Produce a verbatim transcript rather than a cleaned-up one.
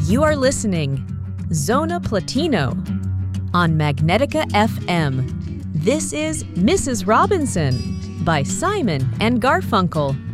You are listening Zona Platino on Magnetica F M. This is Missus Robinson by Simon and Garfunkel.